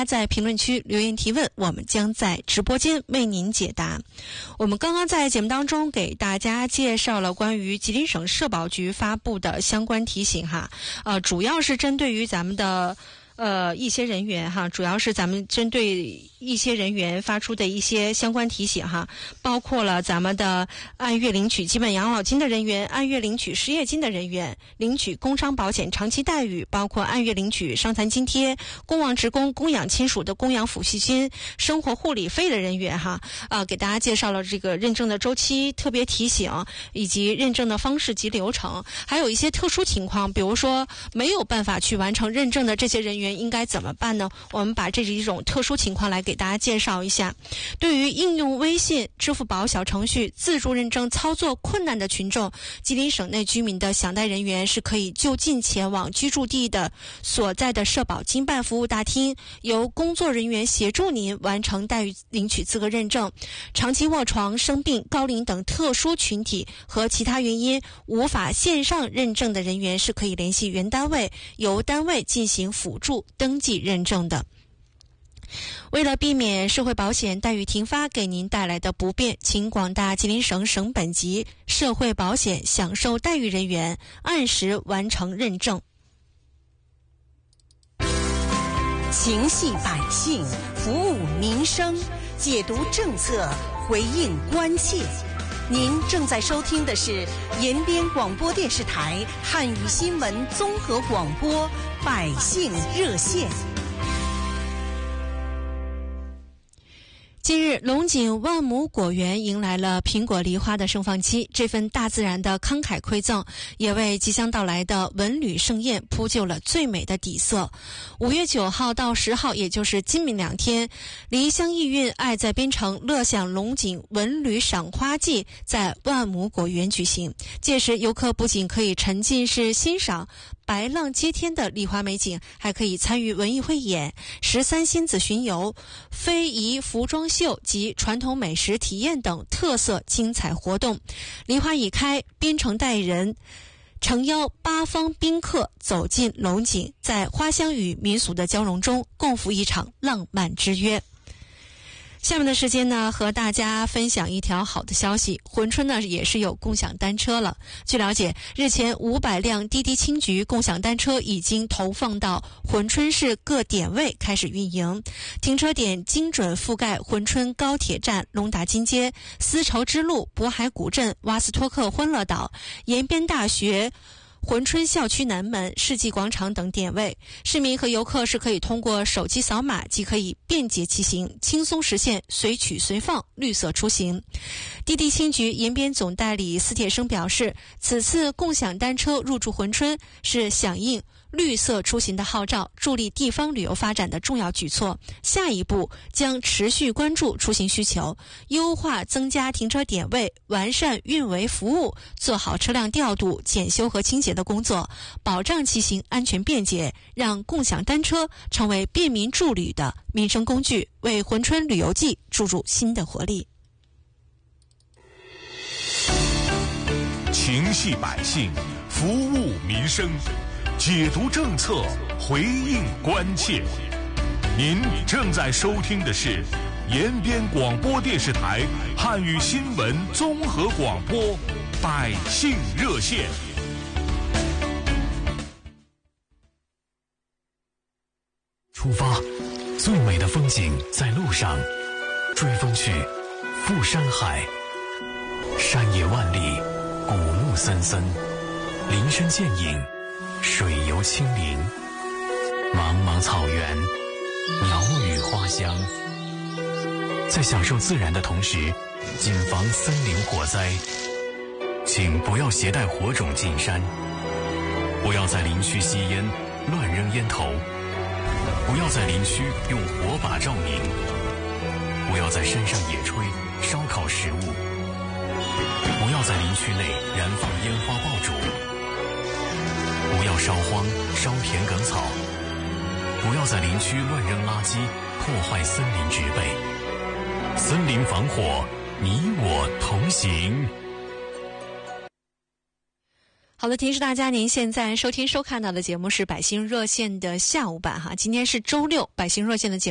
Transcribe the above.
家在评论区留言提问，我们将在直播间为您解答。我们刚刚在节目当中给大家介绍了关于吉林省社保局发布的相关提醒哈，主要是针对于咱们的一些人员哈，主要是咱们针对一些人员发出的一些相关提醒哈，包括了咱们的按月领取基本养老金的人员、按月领取失业金的人员、领取工伤保险长期待遇，包括按月领取伤残津贴、公亡职工供养亲属的供养抚恤金、生活护理费的人员哈，给大家介绍了这个认证的周期、特别提醒以及认证的方式及流程，还有一些特殊情况，比如说没有办法去完成认证的这些人员应该怎么办呢？我们把这一种特殊情况来给大家介绍一下。对于应用微信、支付宝小程序自助认证操作困难的群众，吉林省内居民的享贷人员是可以就近前往居住地的所在的社保经办服务大厅，由工作人员协助您完成待遇领取资格认证。长期卧床、生病、高龄等特殊群体和其他原因无法线上认证的人员是可以联系原单位，由单位进行辅助登记认证的。为了避免社会保险待遇停发给您带来的不便，请广大吉林省省本级社会保险享受待遇人员按时完成认证。 情系百姓，服务民生，解读政策，回应关切。您正在收听的是延边广播电视台汉语新闻综合广播百姓热线。 近日，龙井万亩果园迎来了苹果梨花的盛放期，这份大自然的慷慨馈赠也为即将到来的文旅盛宴铺就了最美的底色。5月9号到10号，也就是今明2天，梨香意韵，爱在边城，乐享龙井文旅赏花季在万亩果园举行。届时，游客不仅可以沉浸式欣赏白浪接天的梨花美景，还可以参与文艺汇演、13仙子巡游、非遗服装秀及传统美食体验等特色精彩活动。梨花已开，边城带人诚邀八方宾客走进龙井，在花香与民俗的交融中共赴一场浪漫之约。下面的时间呢，和大家分享一条好的消息，珲春呢也是有共享单车了。据了解，日前500辆滴滴青桔共享单车已经投放到珲春市各点位开始运营，停车点精准覆盖珲春高铁站、龙达金街、丝绸之路、渤海古镇、瓦斯托克欢乐岛、延边大学、珲春校区南门、世纪广场等点位，市民和游客是可以通过手机扫码即可以便捷骑行，轻松实现随取随放绿色出行。滴滴青桔延边总代理司铁生表示，此次共享单车入驻珲春是响应绿色出行的号召，助力地方旅游发展的重要举措。下一步将持续关注出行需求，优化增加停车点位，完善运维服务，做好车辆调度、检修和清洁的工作，保障骑行安全便捷，让共享单车成为便民助旅的民生工具，为珲春旅游季注入新的活力。 情系百姓，服务民生，解读政策，回应关切。您正在收听的是延边广播电视台汉语新闻综合广播百姓热线。 出发，最美的风景在路上，追风去，赴山海，山野万里，古木森森，林深见影，水游清灵，茫茫草原，鸟语花香。在享受自然的同时，谨防森林火灾。请不要携带火种进山，不要在林区吸烟、乱扔烟头，不要在林区用火把照明，不要在山上野炊、烧烤食物，不要在林区内燃放烟花爆竹，不要烧荒、烧田埂草，不要在林区乱扔垃圾，破坏森林植被。森林防火，你我同行。 好的，提示大家，您现在收听收看到的节目是百姓热线的下午版哈，今天是周六，百姓热线的节目